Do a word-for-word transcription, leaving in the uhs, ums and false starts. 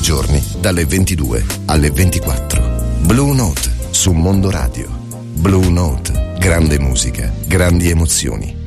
giorni dalle ventidue alle ventiquattro. Blue Note su Mondo Radio. Blue Note, grande musica, grandi emozioni.